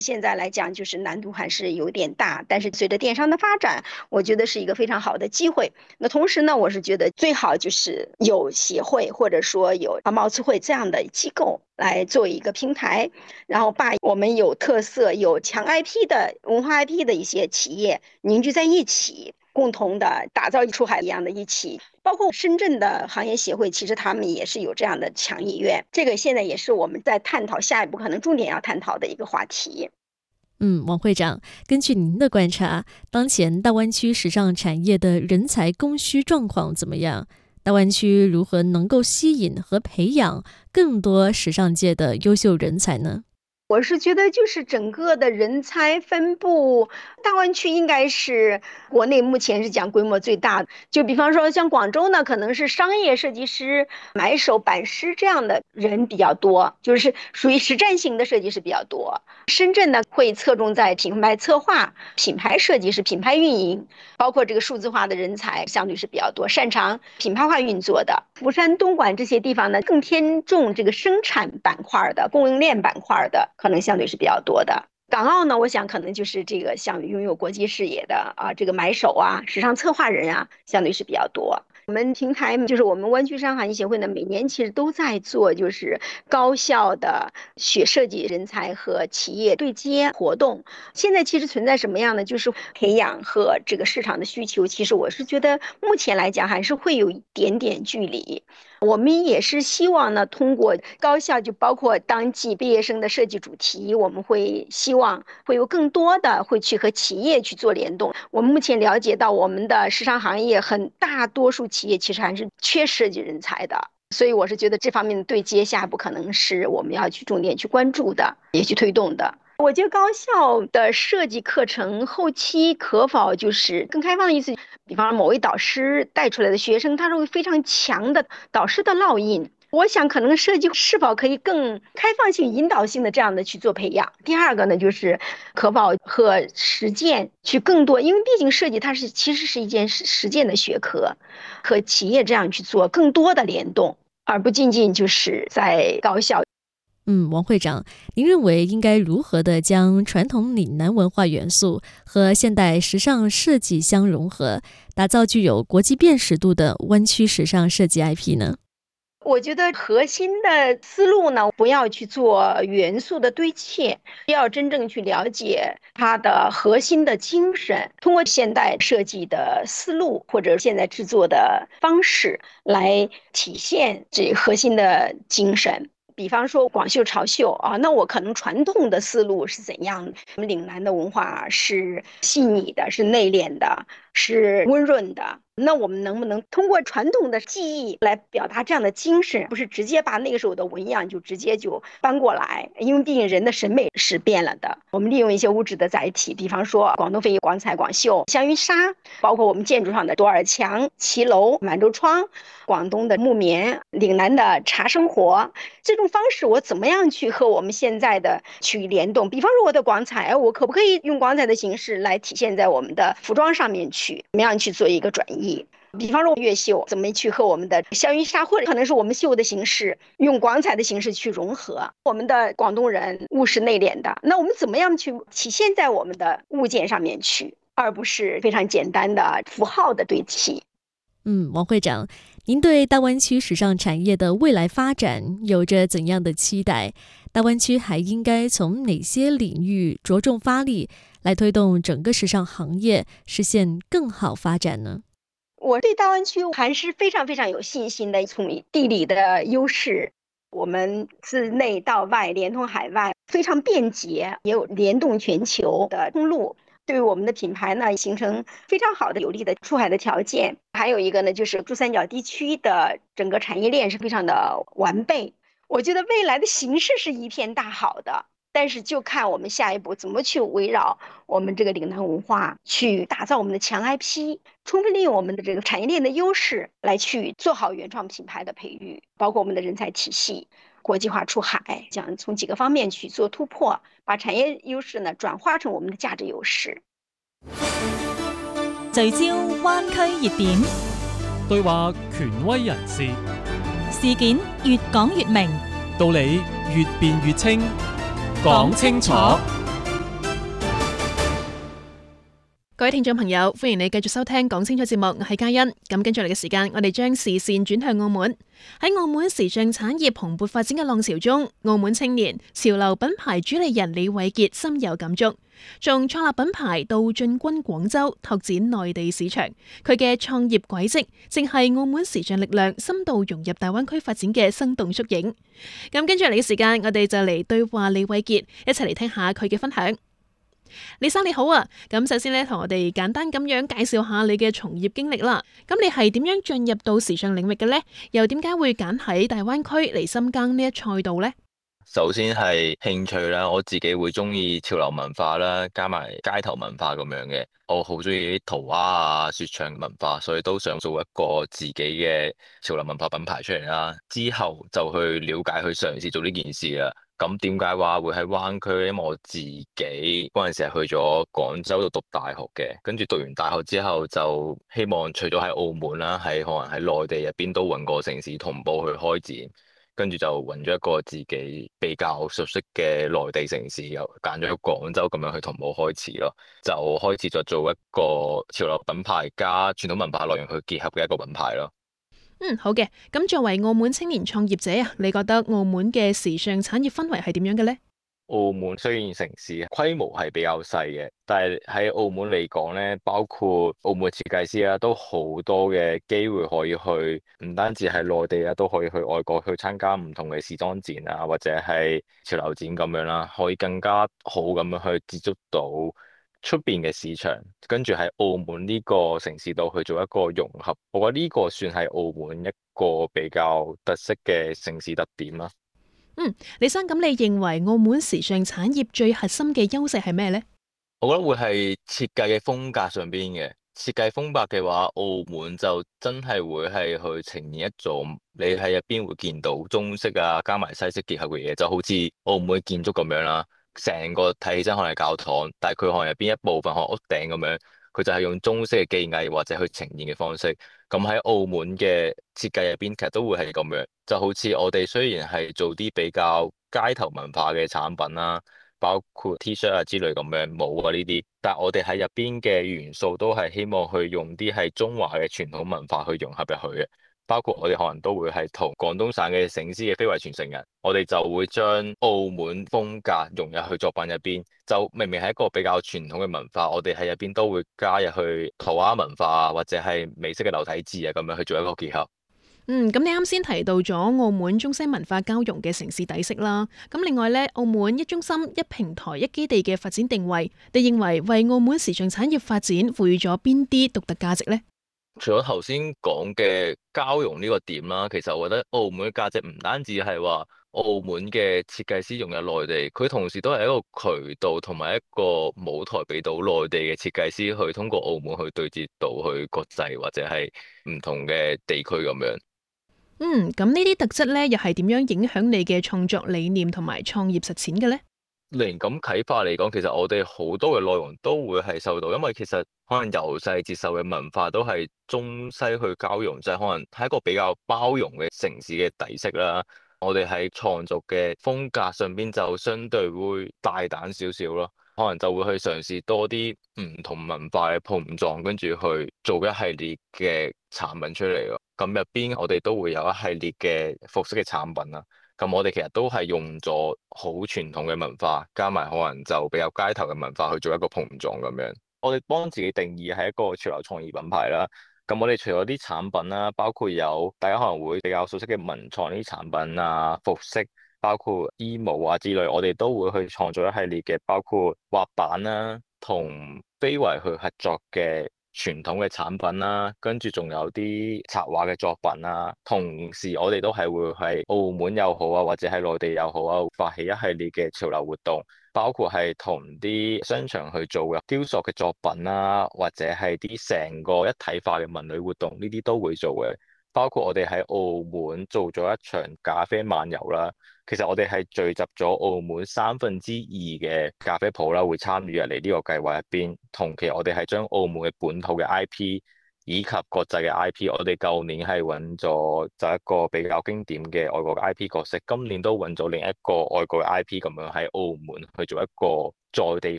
现在来讲，就是难度还是有点大，但是随着电商的发展，我觉得是一个非常好的机会。那同时呢，我是觉得最好就是有协会或者说有贸促会这样的机构来做一个平台，然后把我们有特色、有强 IP 的文化 IP 的一些企业凝聚在一起，共同的打造出海一样的一起。包括深圳的行业协会，其实他们也是有这样的强意愿，这个现在也是我们在探讨下一步可能重点要探讨的一个话题。 王会长，根据您的观察，当前大湾区时尚产业的人才供需状况怎么样？大湾区如何能够吸引和培养更多时尚界的优秀人才呢？ 我是觉得就是整个的人才分布，大湾区应该是国内目前是讲规模最大的。就比方说像广州呢，可能是商业设计师、买手、版师这样的人比较多，就是属于实战型的设计师比较多。深圳呢会侧重在品牌策划、品牌设计师、品牌运营，包括这个数字化的人才相对是比较多，擅长品牌化运作的。福山、东莞这些地方呢，更偏重这个生产板块的、供应链板块的，可能相对是比较多的。港澳呢，我想可能就是这个像拥有国际视野的这个买手啊、时尚策划人啊，相对是比较多。我们平台就是我们湾区时尚行业协会呢，每年其实都在做就是高校的学设计人才和企业对接活动。现在其实存在什么样的，就是培养和这个市场的需求，其实我是觉得目前来讲还是会有一点点距离。我们也是希望呢，通过高校就包括当季毕业生的设计主题，我们会希望会有更多的会去和企业去做联动。我们目前了解到，我们的时尚行业很大多数企业其实还是缺设计人才的，所以我是觉得这方面的对接下一步可能是我们要去重点去关注的，也去推动的。我觉得高校的设计课程后期可否就是更开放的意思，比方说某位导师带出来的学生，他是会非常强的导师的烙印。我想可能设计是否可以更开放性、引导性的这样的去做培养。第二个呢，就是可否和实践去更多，因为毕竟设计它其实是一件实践的学科，和企业这样去做更多的联动，而不仅仅就是在高校。 王会长，您认为应该如何的将传统岭南文化元素和现代时尚设计相融合，打造具有国际辨识度的湾区时尚设计 IP 呢？ 我觉得核心的思路呢，不要去做元素的堆砌，要真正去了解它的核心的精神，通过现代设计的思路或者现在制作的方式来体现这核心的精神。比方说广绣潮绣啊，那我可能传统的思路是怎样的？我们岭南的文化是细腻的，是内敛的，是温润的。那我们能不能通过传统的技艺来表达这样的精神，不是直接把那个时候的纹样就直接就搬过来？因为毕竟人的审美是变了的。我们利用一些物质的载体，比方说广东非遗广彩、广绣、香云纱，包括我们建筑上的多尔墙、骑楼、满洲窗，广东的木棉、岭南的茶生活，这种方式我怎么样去和我们现在的去联动？比方说我的广彩，我可不可以用广彩的形式来体现在我们的服装上面去？怎么样去做一个转移？比方说越绣怎么去和我们的香云纱，或者可能是我们绣的形式用广彩的形式去融合。我们的广东人务实内敛的，那我们怎么样去体现在我们的物件上面去，而不是非常简单的符号的堆砌。 王会长，您对大湾区时尚产业的未来发展有着怎样的期待？大湾区还应该从哪些领域着重发力，来推动整个时尚行业实现更好发展呢？ 我对大湾区还是非常非常有信心的，从地理的优势，我们自内到外连通海外，非常便捷，也有联动全球的通路，对于我们的品牌呢，形成非常好的有利的出海的条件。还有一个呢，就是珠三角地区的整个产业链是非常的完备。我觉得未来的形势是一片大好的。但是就看我们下一步怎么去围绕我们这个岭南文化去打造我们的强 IP，充分利用我们的这个产业链的优势来去做好原创品牌的培育，包括我们的人才体系、国际化出海，讲从几个方面去做突破，把产业优势呢转化成我们的价值优势。 聚焦灣區熱點， 對話權威人士， 事件越講越明， 道理越辯越清，講清楚。 各位聽眾朋友，歡迎你繼續收聽講清楚節目，我係嘉欣。咁跟住嚟嘅時間，我哋將視線轉向澳門。喺澳門時尚產業蓬勃發展嘅浪潮中，澳門青年潮流品牌主理人李偉傑深有感觸。從創立品牌到進軍廣州，拓展內地市場，佢嘅創業軌跡正係澳門時尚力量深度融入大灣區發展嘅生動縮影。咁跟住嚟嘅時間，我哋就嚟對話李偉傑，一齊嚟聽下佢嘅分享。李生你好啊，咁首先咧，同我哋簡單咁樣介紹下你嘅從業經歷啦。咁你係點樣進入到時尚領域嘅呢？又點解會揀喺大灣區嚟深耕呢一賽道呢？ 首先係興趣啦，我自己會中意潮流文化啦，加埋街頭文化咁樣嘅。我好中意啲塗鴉啊、說唱文化，所以都想做一個自己嘅潮流文化品牌出嚟啦。之後就去了解、去嘗試做呢件事啦。咁點解話會喺灣區？因為我自己嗰陣時係去咗廣州度讀大學嘅，跟住讀完大學之後就希望除咗喺澳門啦，喺可能喺內地入邊都揾個城市同步去開展，跟住就揾咗一個自己比較熟悉嘅內地城市，又揀咗廣州咁樣去同步開始咯，就開始咗做一個潮流品牌加傳統文化內容去結合嘅一個品牌咯。 好嘅。咁作為澳門青年創業者啊，你覺得澳門嘅時尚產業氛圍係點樣嘅呢？ 澳門雖然城市規模係比較細嘅，但係喺澳門嚟講咧，包括澳門設計師啦，都好多嘅機會可以去，唔單止係內地啊，都可以去外國去參加唔同嘅時裝展啊，或者係潮流展咁樣啦，可以更加好咁樣去接觸到出邊嘅市場，跟住喺澳門呢個城市度去做一個融合，我覺得呢個算係澳門一個比較特色嘅城市特點啦。 李生，咁你認為澳門時尚產業最核心嘅優勢係咩呢？ 我覺得會係設計嘅風格上邊嘅。設計風格嘅話，澳門就真係會係去呈現一種你喺入邊會見到中式啊加埋西式結合嘅嘢，就好似澳門嘅建築咁樣啦。成個睇起身可能係教堂，但係佢可能入邊一部分可能屋頂咁樣，佢就係用中式嘅技藝或者去呈現嘅方式。咁喺澳門嘅設計入邊，其實都會係咁樣，就好似我哋雖然係做啲比較街頭文化嘅產品啦，包括 T-shirt 啊之類咁樣帽啊呢啲，但係我哋喺入邊嘅元素都係希望去用啲係中華嘅傳統文化去融合入去嘅。包括我哋可能都會係同廣東省嘅醒獅嘅非遺傳承人，我哋就會將澳門風格融入去作品入邊。就明明係一個比較傳統嘅文化，我哋喺入邊都會加入去塗鴉文化啊，或者係美式嘅流體字啊，咁樣去做一個結合。 咁你啱先提到咗澳門中西文化交融嘅城市底色啦。咁另外咧，澳門一中心、一平台、一基地嘅發展定位，你認為為澳門時尚產業發展賦予咗邊啲獨特價值呢？ 除咗頭先講嘅交融呢個點啦，其實我覺得澳門嘅價值唔單止係話澳門嘅設計師融入內地，佢同時都係一個渠道同埋一個舞台俾到內地嘅設計師去通過澳門去對接到去國際或者係唔同嘅地區咁樣。 咁呢啲特質咧，又係點樣影響你嘅創作理念同埋創業實踐嘅呢？ 靈感啟發嚟講，其實我哋好多嘅內容都會係受到，因為其實可能由細接受嘅文化都係中西去交融，就係可能係一個比較包容嘅城市嘅底色啦。我哋喺創作嘅風格上邊就相對會大膽少少咯，可能就會去嘗試多啲唔同文化嘅碰撞，跟住去做一系列嘅產品出嚟咯。咁入邊我哋都會有一系列嘅服飾嘅產品啦。咁我哋其實都係用咗好傳統嘅文化，加埋可能就比較街頭嘅文化去做一個碰撞咁樣。我哋幫自己定義係一個潮流創意品牌啦。咁我哋除咗啲產品啦，包括有大家可能會比較熟悉嘅文創呢啲產品啊、服飾，包括衣帽啊之類，我哋都會去創造一系列嘅，包括滑板啦、同非遺去合作嘅傳統嘅產品啦，跟住仲有啲插畫嘅作品啦。同時我哋都係會喺澳門又好啊，或者喺內地又好啊，發起一系列嘅潮流活動，包括係同啲商場去做嘅雕塑嘅作品啦，或者係啲成個一體化嘅文旅活動，呢啲都會做嘅。包括我哋喺澳門做咗一場咖啡漫遊啦，其實我哋係聚集咗澳門2/3嘅咖啡鋪啦，會參與入嚟呢個計劃入邊。同期我哋係將澳門嘅本土嘅 IP 以及國際嘅 IP，我哋舊年係揾咗就一個比較經典嘅外國嘅 IP 角色，今年都揾咗另一個外國嘅 IP 咁樣喺澳門去做一個在地